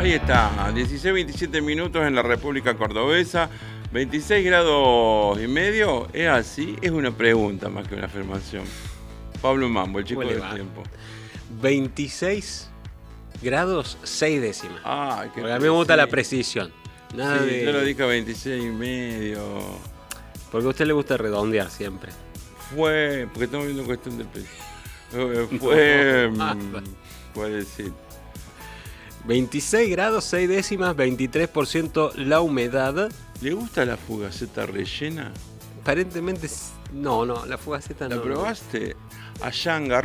Ahí está, 16:27 minutos en la República Cordobesa, 26 grados y medio. ¿Es así? Es una pregunta más que una afirmación. Pablo Mambo, el chico del tiempo. 26 grados 6 décimas. Ay, qué porque a mí me gusta la precisión. Nada sí, de... yo lo dije a 26 y medio. Porque a usted le gusta redondear siempre. Fue, porque estamos viendo cuestión de precio. Puede decir. 26 grados 6 décimas, 23% la humedad. ¿Le gusta la fugaceta rellena? Aparentemente no, la fugaceta no. ¿La probaste? Allá en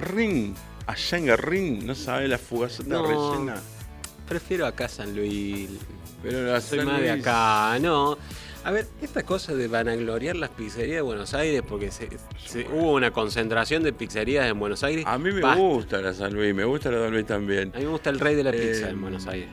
Garrín, ¿no sabe la fugaceta rellena? Prefiero acá San Luis. Pero la soy San más Luis... de acá, no. A ver, esta cosa de vanagloriar las pizzerías de Buenos Aires, porque hubo una concentración de pizzerías en Buenos Aires. A mí me gusta la San Luis, me gusta la San Luis también. A mí me gusta el rey de la pizza en Buenos Aires.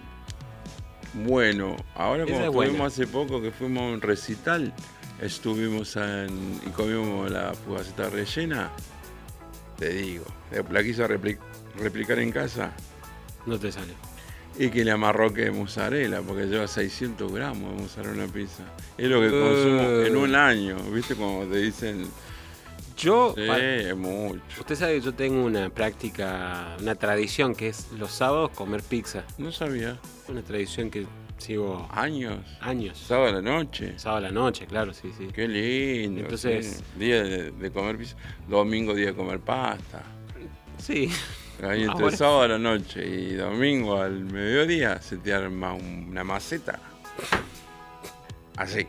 Bueno, ahora como estuvimos buena. hace poco que fuimos a un recital, estuvimos y comimos la fugaceta rellena, te digo, la quiso replicar en casa. No te sale. Y que le amarroque de mozzarella, porque lleva 600 gramos de mozzarella una pizza. Es lo que consumo en un año, ¿viste? Como te dicen. Yo, sí, es mucho. Usted sabe que yo tengo una práctica, una tradición que es los sábados comer pizza. No sabía. Una tradición que sigo... ¿Años? Años. ¿Sábado a la noche? Sábado a la noche, claro, sí. Qué lindo. Entonces... Sí. Día de comer pizza. Domingo, día de comer pasta. Sí. Ahí entre sábado a la noche y domingo al mediodía se te arma una maceta. Así.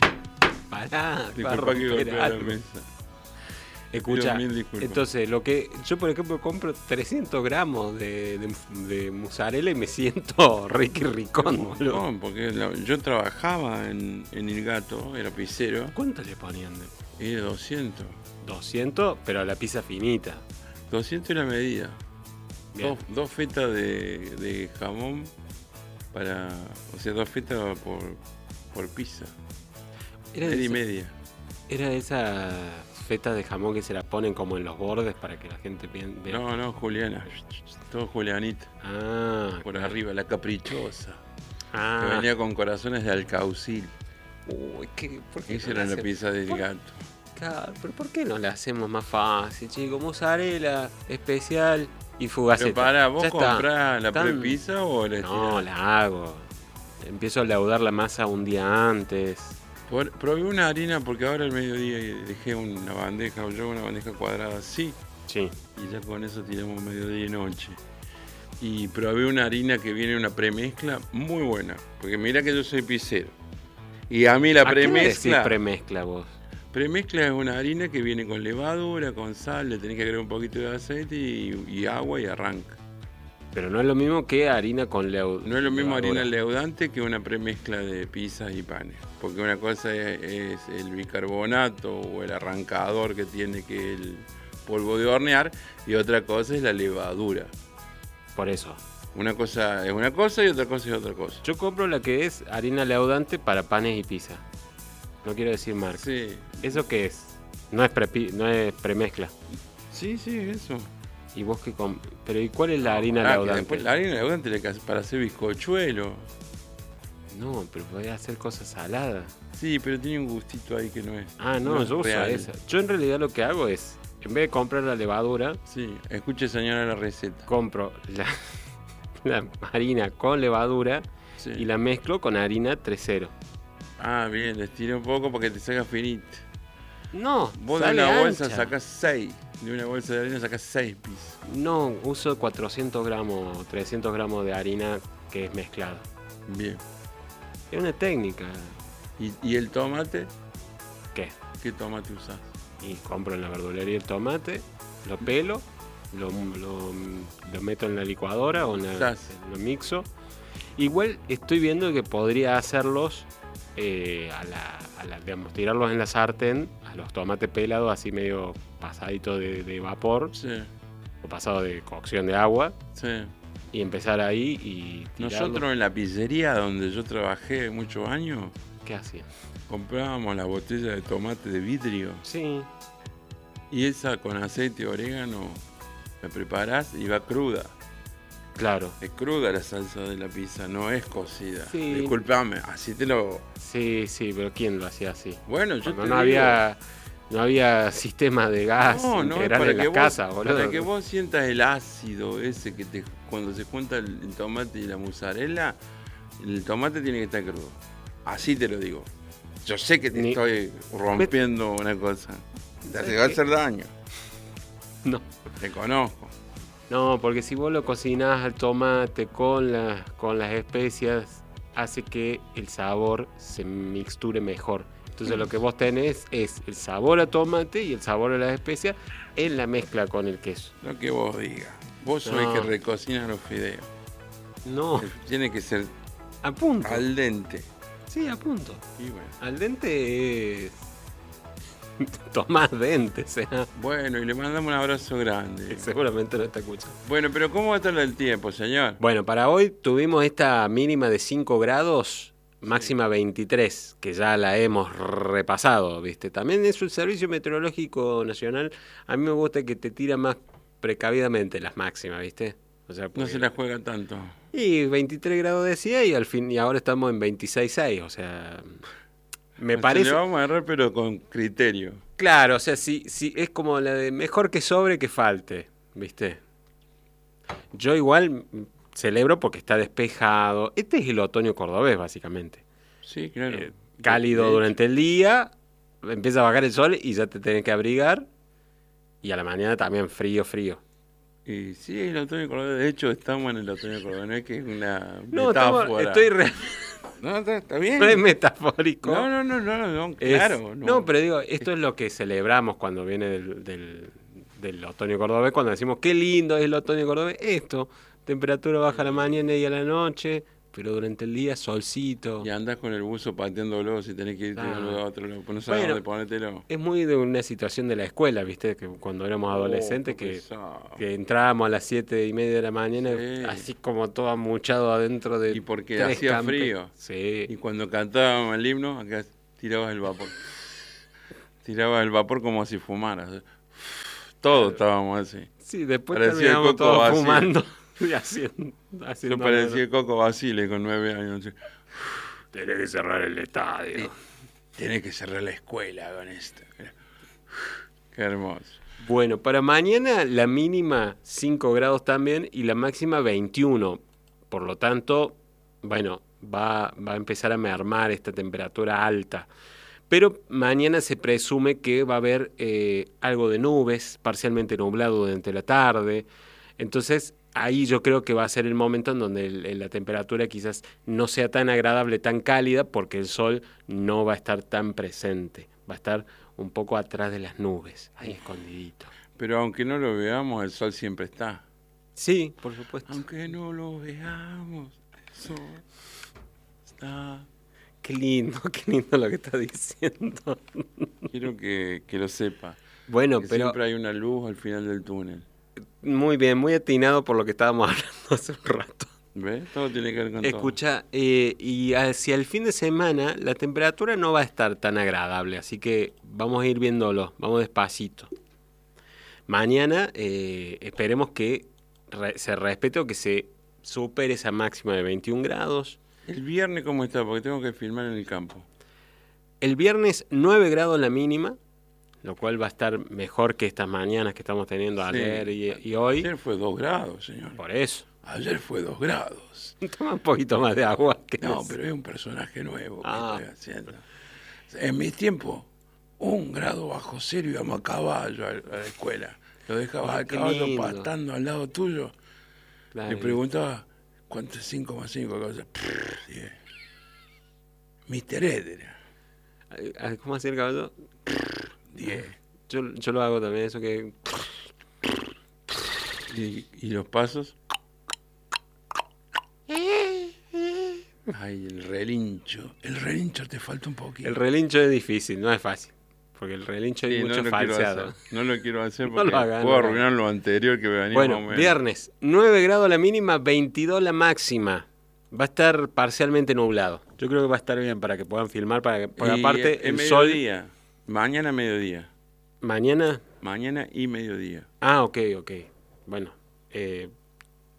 Pará, disculpa que golpea la mesa. Escucha, entonces lo que yo por ejemplo compro 300 gramos de mozzarella y me siento Ricky Ricón. No, porque yo trabajaba en El Gato, era pizzero. ¿Cuánto le ponían? Era 200. 200, pero la pizza finita. 200 era medida. Dos fetas de jamón para... O sea, 2 fetas por pizza. Media. Era de esas fetas de jamón que se la ponen como en los bordes para que la gente vea. No, Juliana. Todo Julianita. Por arriba, la caprichosa. Que venía con corazones de alcaucil. Uy, ¿por qué esa era la pizza del Gato. Claro, pero ¿por qué no la hacemos más fácil, chico? Mozzarella especial y fugaceta. Pero para, ¿vos comprás la prepizza o la estirás? No, la hago. Empiezo a laudar la masa un día antes. Probé una harina porque ahora al mediodía dejé una bandeja cuadrada así. Sí. Y ya con eso tiramos mediodía y noche. Y probé una harina que viene una premezcla muy buena. Porque mira que yo soy pizzero. Y a mí la premezcla... ¿Qué decís premezcla vos? Premezcla es una harina que viene con levadura, con sal, le tenés que agregar un poquito de aceite y agua y arranca. Pero no es lo mismo que harina con levadura. No es lo mismo harina leudante que una premezcla de pizzas y panes. Porque una cosa es el bicarbonato o el arrancador que tiene que el polvo de hornear y otra cosa es la levadura. Por eso. Una cosa es una cosa y otra cosa es otra cosa. Yo compro la que es harina leudante para panes y pizza. No quiero decir marca. Sí. ¿Eso qué es? No es premezcla. Sí, eso. ¿Y vos qué Pero ¿y cuál es la harina leudante? Después la harina leudante le para hacer bizcochuelo. No, pero podés hacer cosas saladas. Sí, pero tiene un gustito ahí que no es. No, yo uso esa. Yo en realidad lo que hago es, en vez de comprar la levadura... Sí, escuche señora la receta. Compro la harina con levadura y la mezclo con harina 3.0. Bien, le estiré un poco para que te salga finita. No, vos de una bolsa sacás 6. De una bolsa de harina sacás 6 pizzas. No, uso 400 gramos, 300 gramos de harina que es mezclada. Bien. Es una técnica. ¿Y el tomate? ¿Qué? ¿Qué tomate usás? Y compro en la verdulería el tomate, lo pelo, lo meto en la licuadora o lo mixo. Igual estoy viendo que podría hacerlos digamos, tirarlos en la sartén, a los tomates pelados así medio pasadito de vapor, o pasado de cocción de agua, y empezar ahí y tirarlos. Nosotros en la pizzería donde yo trabajé muchos años, ¿qué hacían? Comprábamos la botella de tomate de vidrio. Sí. Y esa con aceite y orégano la preparás y va cruda. Claro. Es cruda la salsa de la pizza, no es cocida. Sí. Disculpame, así te lo... Sí, pero ¿quién lo hacía así? Bueno, yo Cuando te no digo... no había sistema de gas integral en las casas, boludo. Para que vos sientas el ácido ese cuando se junta el tomate y la mozzarella, el tomate tiene que estar crudo. Así te lo digo. Yo sé que te estoy rompiendo una cosa. Te va a hacer daño. No. Te conozco. No, porque si vos lo cocinás al tomate con las especias, hace que el sabor se mixture mejor. Entonces lo que vos tenés es el sabor a tomate y el sabor a las especias en la mezcla con el queso. Lo que vos digas. Vos sos el que recocina los fideos. No. Tiene que ser a punto. Al dente. Sí, a punto. Y bueno. Al dente es... Tomás Dente, sea. Bueno, y le mandamos un abrazo grande. Seguramente no está escuchando. Bueno, pero ¿cómo va a estar el tiempo, señor? Bueno, para hoy tuvimos esta mínima de 5 grados, máxima 23, que ya la hemos repasado, ¿viste? También es un Servicio Meteorológico Nacional. A mí me gusta que te tira más precavidamente las máximas, ¿viste? O sea, no se la juega tanto. Y 23 grados decía y ahora estamos en 26,6, o sea... Me parece. Le vamos a agarrar, pero con criterio. Claro, o sea, sí, es como la de mejor que sobre que falte, ¿viste? Yo igual celebro porque está despejado. Este es el otoño cordobés, básicamente. Sí, claro. Cálido durante el día, empieza a bajar el sol y ya te tenés que abrigar. Y a la mañana también frío. Y sí, el otoño cordobés. De hecho, estamos en el otoño cordobés. No es que es una no, metáfora. No, está bien. No es metafórico. No, claro. No, pero digo, esto es lo que celebramos cuando viene del otoño cordobés, cuando decimos qué lindo es el otoño cordobés. Esto, temperatura baja a la mañana y a la noche, pero durante el día solcito. Y andás con el buzo pateándolo si tenés que irte a otro lado, no sabes dónde ponértelo. Es muy de una situación de la escuela, ¿viste? Que cuando éramos adolescentes, que entrábamos a las 7:30 de la mañana, así como todo amuchado adentro de... Y porque hacía frío. Sí. Y cuando cantábamos el himno, acá tirabas el vapor. Tirabas el vapor como si fumaras. Todos estábamos así. Sí, después terminamos todos fumando. Y haciendo yo parecía el Coco Basile con 9 años. Tenés que cerrar el estadio. Tenés que cerrar la escuela con esto. Qué hermoso. Bueno, para mañana la mínima 5 grados también y la máxima 21. Por lo tanto, bueno, va a empezar a mermar esta temperatura alta. Pero mañana se presume que va a haber algo de nubes, parcialmente nublado durante la tarde. Entonces, ahí yo creo que va a ser el momento en donde la temperatura quizás no sea tan agradable, tan cálida, porque el sol no va a estar tan presente. Va a estar un poco atrás de las nubes, ahí escondidito. Pero aunque no lo veamos, el sol siempre está. Sí, por supuesto. Aunque no lo veamos, el sol está. Qué lindo lo que estás diciendo. Quiero que lo sepa. Bueno, que pero siempre hay una luz al final del túnel. Muy bien, muy atinado por lo que estábamos hablando hace un rato. ¿Ves? Todo tiene que ver con Escucha, y hacia el fin de semana la temperatura no va a estar tan agradable, así que vamos a ir viéndolo, vamos despacito. Mañana esperemos que se respete o que se supere esa máxima de 21 grados. ¿El viernes cómo está? Porque tengo que filmar en el campo. El viernes 9 grados la mínima, lo cual va a estar mejor que estas mañanas que estamos teniendo ayer y hoy. Ayer fue 2 grados, señor. Por eso. Ayer fue 2 grados. Toma un poquito más de agua. No, pero es un personaje nuevo que estoy haciendo. En mis tiempos, 1 grado bajo cero íbamos a caballo a la escuela. Lo dejabas al caballo pastando al lado tuyo. Claro. Le preguntaba, ¿cuánto es 5 más 5? 10. Mr. Ed era. ¿Cómo hacía el caballo? 10. Yo lo hago también, eso que... ¿Y los pasos? Ay, el relincho. El relincho te falta un poquito. El relincho es difícil, no es fácil. Porque el relincho hay mucho falseado. No lo quiero hacer porque puedo arruinar lo anterior que venía. Bueno, viernes, 9 grados la mínima, 22 la máxima. Va a estar parcialmente nublado. Yo creo que va a estar bien para que puedan filmar, porque aparte el sol... Mañana mediodía. ¿Mañana? Mañana y mediodía. Ah, ok. Bueno,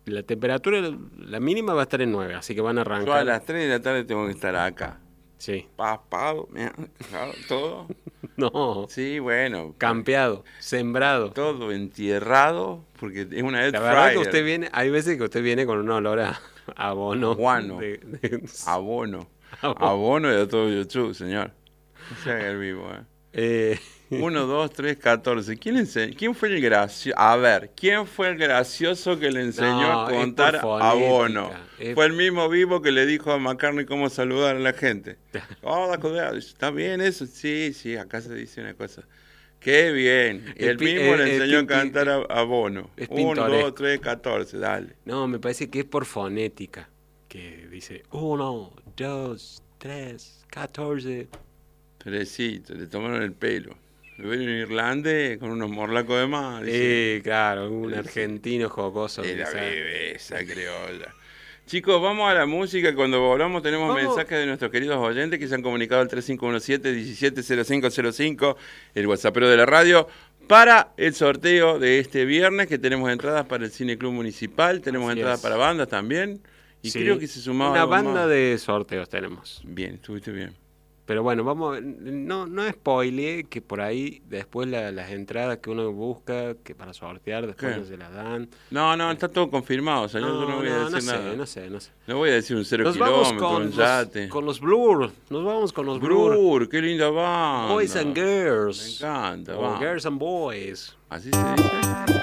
La temperatura, la mínima va a estar en 9, así que van a Yo a arrancar. las 3 de la tarde tengo que estar acá. Sí. Paspado, mira, claro, todo. No, Sí, bueno. campeado, sembrado. Todo entierrado, porque es una air La verdad que fryer. usted viene, hay veces que usted viene con un olor a abono. Guano. Abono. Abono. Abono de todo YouTube, señor. No se haga el vivo, 1, 2, 3, 14. ¿Quién fue el gracioso? A ver, ¿quién fue el gracioso que le enseñó No, a es contar por fonética, abono? Fue el mismo vivo que le dijo a McCartney cómo saludar a la gente. Hola, joder, ¿está bien eso? Sí, acá se dice una cosa. Qué bien. Y él mismo le enseñó a cantar abono. es 1, 2, pintoresco. 3, 14, dale. No, me parece que es por fonética. Que dice 1, 2, 3, 14. Perecito, le tomaron el pelo. Lo vieron en irlandés con unos morlacos de mar. Dice, Claro, un Sí. argentino jocoso. Era quizá. bebesa criolla. Chicos, vamos a la música. Cuando volvamos tenemos Vamos. mensajes de nuestros queridos oyentes que se han comunicado al 3517-170505, el WhatsAppero de la radio, para el sorteo de este viernes, que tenemos entradas para el Cine Club Municipal, tenemos Así entradas es. para bandas también, y Sí, creo que se sumaba una algo banda más. de sorteos tenemos. Bien, estuviste bien. Pero bueno, vamos, no spoilee que por ahí después las entradas que uno busca que para sortear después ¿Qué? no se las dan. No, está todo confirmado, señor, yo no voy a decir nada. No sé. No voy a decir un 0 Nos vamos kilómetro, con un yate. con los Blur. Nos vamos con los Blur. Blur, qué linda banda. Boys and Me Girls. encanta, O vamos. Girls and Boys. ¿Así se dice?